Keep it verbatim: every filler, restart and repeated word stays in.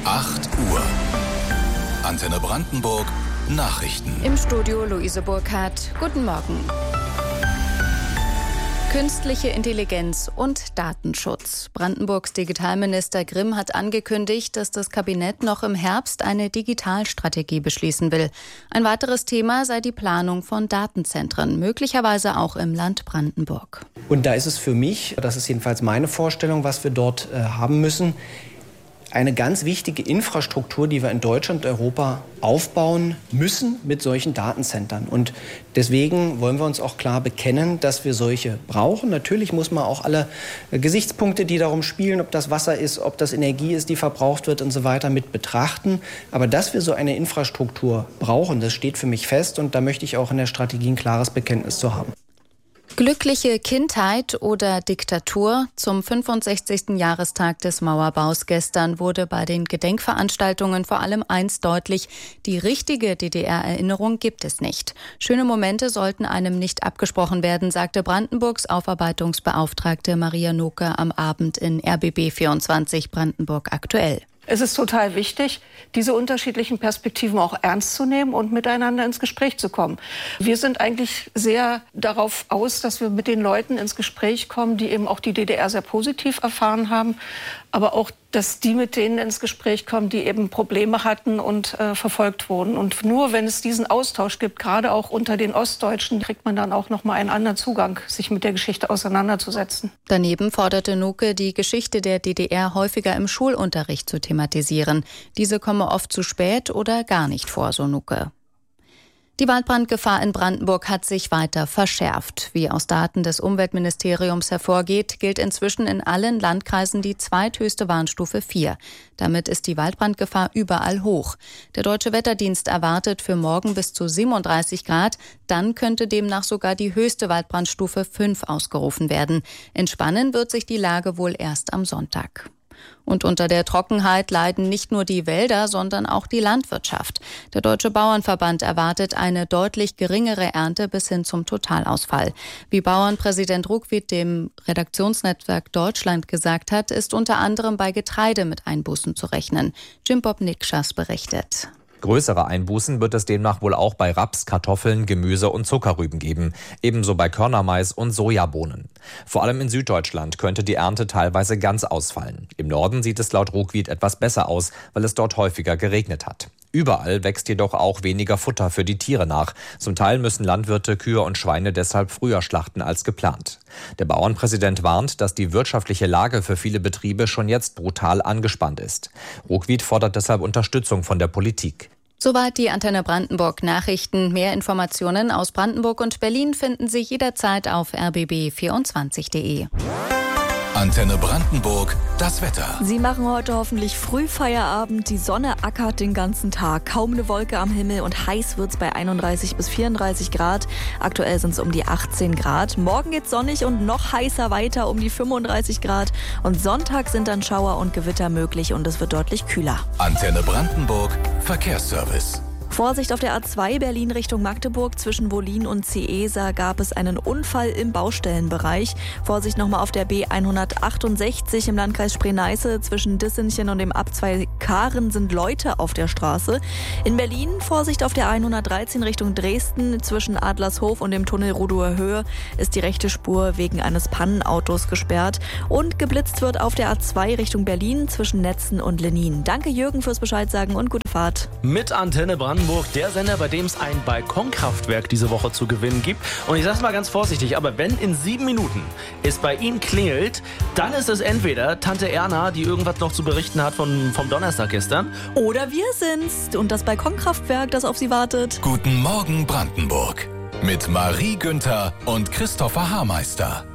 acht Uhr. Antenne Brandenburg, Nachrichten. Im Studio Luise Burkhardt. Guten Morgen. Künstliche Intelligenz und Datenschutz. Brandenburgs Digitalminister Grimm hat angekündigt, dass das Kabinett noch im Herbst eine Digitalstrategie beschließen will. Ein weiteres Thema sei die Planung von Datenzentren, möglicherweise auch im Land Brandenburg. Und da ist es für mich, das ist jedenfalls meine Vorstellung, was wir dort äh, haben müssen, eine ganz wichtige Infrastruktur, die wir in Deutschland und Europa aufbauen müssen mit solchen Datenzentren. Und deswegen wollen wir uns auch klar bekennen, dass wir solche brauchen. Natürlich muss man auch alle Gesichtspunkte, die darum spielen, ob das Wasser ist, ob das Energie ist, die verbraucht wird und so weiter, mit betrachten. Aber dass wir so eine Infrastruktur brauchen, das steht für mich fest. Und da möchte ich auch in der Strategie ein klares Bekenntnis zu haben. Glückliche Kindheit oder Diktatur? Zum fünfundsechzigsten Jahrestag des Mauerbaus gestern wurde bei den Gedenkveranstaltungen vor allem eins deutlich: Die richtige D D R-Erinnerung gibt es nicht. Schöne Momente sollten einem nicht abgesprochen werden, sagte Brandenburgs Aufarbeitungsbeauftragte Maria Noke am Abend in R B B vierundzwanzig Brandenburg aktuell. Es ist total wichtig, diese unterschiedlichen Perspektiven auch ernst zu nehmen und miteinander ins Gespräch zu kommen. Wir sind eigentlich sehr darauf aus, dass wir mit den Leuten ins Gespräch kommen, die eben auch die D D R sehr positiv erfahren haben, aber auch, dass die mit denen ins Gespräch kommen, die eben Probleme hatten und äh, verfolgt wurden. Und nur wenn es diesen Austausch gibt, gerade auch unter den Ostdeutschen, kriegt man dann auch noch mal einen anderen Zugang, sich mit der Geschichte auseinanderzusetzen. Daneben forderte Noke, die Geschichte der D D R häufiger im Schulunterricht zu thematisieren. Diese komme oft zu spät oder gar nicht vor, so Noke. Die Waldbrandgefahr in Brandenburg hat sich weiter verschärft. Wie aus Daten des Umweltministeriums hervorgeht, gilt inzwischen in allen Landkreisen die zweithöchste Warnstufe vier. Damit ist die Waldbrandgefahr überall hoch. Der Deutsche Wetterdienst erwartet für morgen bis zu siebenunddreißig Grad. Dann könnte demnach sogar die höchste Waldbrandstufe fünf ausgerufen werden. Entspannen wird sich die Lage wohl erst am Sonntag. Und unter der Trockenheit leiden nicht nur die Wälder, sondern auch die Landwirtschaft. Der Deutsche Bauernverband erwartet eine deutlich geringere Ernte bis hin zum Totalausfall. Wie Bauernpräsident Ruckwied dem Redaktionsnetzwerk Deutschland gesagt hat, ist unter anderem bei Getreide mit Einbußen zu rechnen. Jim Bob Nikschas berichtet. Größere Einbußen wird es demnach wohl auch bei Raps, Kartoffeln, Gemüse und Zuckerrüben geben, ebenso bei Körnermais und Sojabohnen. Vor allem in Süddeutschland könnte die Ernte teilweise ganz ausfallen. Im Norden sieht es laut Ruckwied etwas besser aus, weil es dort häufiger geregnet hat. Überall wächst jedoch auch weniger Futter für die Tiere nach. Zum Teil müssen Landwirte Kühe und Schweine deshalb früher schlachten als geplant. Der Bauernpräsident warnt, dass die wirtschaftliche Lage für viele Betriebe schon jetzt brutal angespannt ist. Ruckwied fordert deshalb Unterstützung von der Politik. Soweit die Antenne Brandenburg Nachrichten. Mehr Informationen aus Brandenburg und Berlin finden Sie jederzeit auf r b b vierundzwanzig punkt d e. Antenne Brandenburg, das Wetter. Sie machen heute hoffentlich früh Feierabend. Die Sonne ackert den ganzen Tag. Kaum eine Wolke am Himmel und heiß wird's bei einunddreißig bis vierunddreißig Grad. Aktuell sind es um die achtzehn Grad. Morgen geht's sonnig und noch heißer weiter um die fünfunddreißig Grad. Und Sonntag sind dann Schauer und Gewitter möglich und es wird deutlich kühler. Antenne Brandenburg, Verkehrsservice. Vorsicht auf der A zwei Berlin Richtung Magdeburg. Zwischen Wollin und Ciesa gab es einen Unfall im Baustellenbereich. Vorsicht nochmal auf der B hundertachtundsechzig im Landkreis Spree-Neiße. Zwischen Dissenchen und dem Abzweig Karen sind Leute auf der Straße. In Berlin Vorsicht auf der hundertdreizehn Richtung Dresden. Zwischen Adlershof und dem Tunnel Rudower Höhe ist die rechte Spur wegen eines Pannenautos gesperrt. Und geblitzt wird auf der A zwei Richtung Berlin zwischen Netzen und Lenin. Danke Jürgen fürs Bescheid sagen und gute Fahrt. Mit Antenne Brandenburg, der Sender, bei dem es ein Balkonkraftwerk diese Woche zu gewinnen gibt. Und ich sag's mal ganz vorsichtig, aber wenn in sieben Minuten es bei Ihnen klingelt, dann ist es entweder Tante Erna, die irgendwas noch zu berichten hat von, vom Donnerstag gestern. Oder wir sind's und das Balkonkraftwerk, das auf Sie wartet. Guten Morgen Brandenburg mit Marie Günther und Christopher Haarmeister.